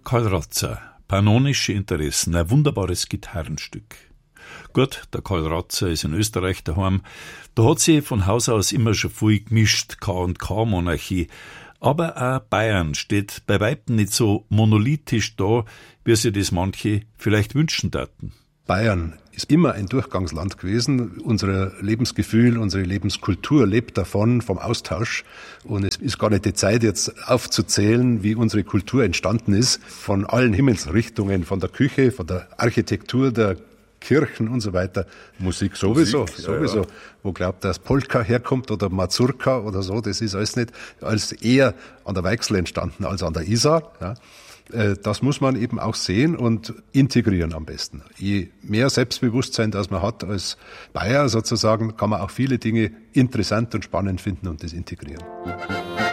Karl Ratzer, Pannonische Interessen, ein wunderbares Gitarrenstück. Gut, der Karl Ratzer ist in Österreich daheim. Da hat sie von Haus aus immer schon viel gemischt, K&K-Monarchie. Aber auch Bayern steht bei weitem nicht so monolithisch da, wie sich das manche vielleicht wünschen täten. Bayern ist immer ein Durchgangsland gewesen. Unser Lebensgefühl, unsere Lebenskultur lebt davon, vom Austausch. Und es ist gar nicht die Zeit, jetzt aufzuzählen, wie unsere Kultur entstanden ist. Von allen Himmelsrichtungen, von der Küche, von der Architektur, der Kirchen und so weiter. Musik sowieso. Ja. Wo glaubt, dass Polka herkommt oder Mazurka oder so, das ist alles nicht, als eher an der Weichsel entstanden als an der Isar. Ja. Das muss man eben auch sehen und integrieren am besten. Je mehr Selbstbewusstsein das man hat als Bayer sozusagen, kann man auch viele Dinge interessant und spannend finden und das integrieren.